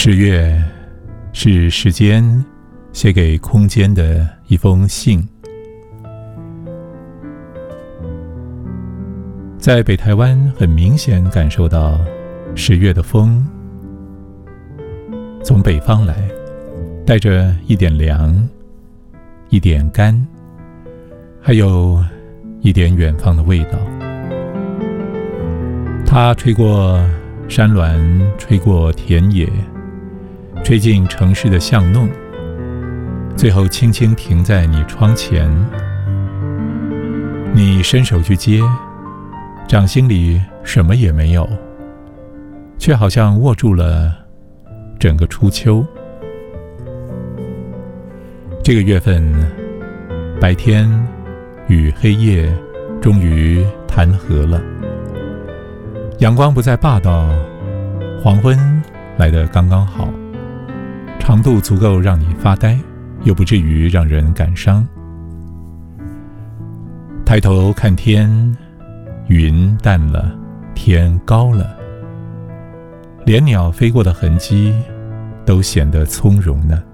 10月是时间写给空间的一封信。在北台湾很明显感受到10月的风从北方来，带着一点凉，一点干，还有一点远方的味道。它吹过山峦，吹过田野，吹进城市的巷弄，最后轻轻停在你窗前。你伸手去接，掌心里什么也没有，却好像握住了整个初秋。这个月份，白天与黑夜终于谈和了，阳光不再霸道，黄昏来得刚刚好，长度足够让你发呆，又不至于让人感伤。抬头看天，云淡了，天高了，连鸟飞过的痕迹都显得从容呢。